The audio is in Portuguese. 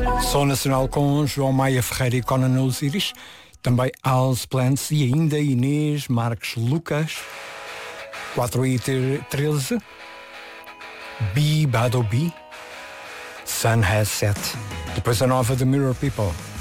Som Nacional com João Maia Ferreira e Conan Osiris. Também Alice Plants e ainda Inês Marques Lucas. 4h13. B Bado B. Sun Has Set. Depois a nova de Mirror People.